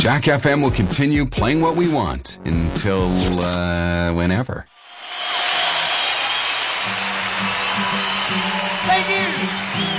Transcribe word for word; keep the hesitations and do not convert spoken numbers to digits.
Jack F M will continue playing what we want until, uh, whenever. Thank you.